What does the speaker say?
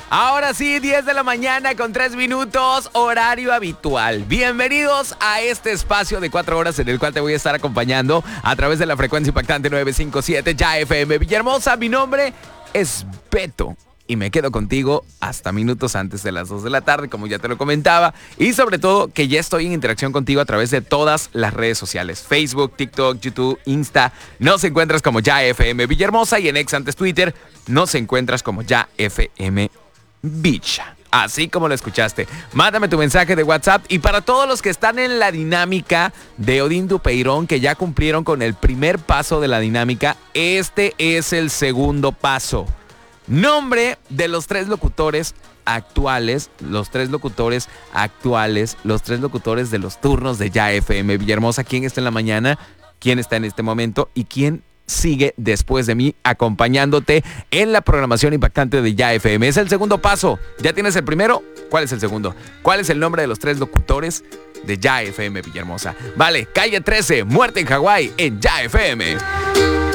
Ahora sí, 10 de la mañana con 3 minutos, horario habitual. Bienvenidos a este espacio de 4 horas en el cual te voy a estar acompañando a través de la frecuencia impactante 957 Ya FM Villahermosa. Mi nombre es Beto y me quedo contigo hasta minutos antes de las 2 de la tarde, como ya te lo comentaba. Y sobre todo que ya estoy en interacción contigo a través de todas las redes sociales. Facebook, TikTok, YouTube, Insta. Nos encuentras como Ya FM Villahermosa y en ex antes Twitter nos encuentras como Ya FM Beach. Así como lo escuchaste. Mándame tu mensaje de WhatsApp. Y para todos los que están en la dinámica de Odín Dupeirón, que ya cumplieron con el primer paso de la dinámica, este es el segundo paso. Nombre de los 3 locutores actuales, los 3 locutores de los turnos de Ya FM Villahermosa. ¿Quién está en la mañana? ¿Quién está en este momento? ¿Y quién sigue después de mí acompañándote en la programación impactante de Ya FM? Es el segundo paso. ¿Ya tienes el primero? ¿Cuál es el segundo? ¿Cuál es el nombre de los 3 locutores de Ya FM Villahermosa? Vale, calle 13, Muerte en Hawái, en Ya FM.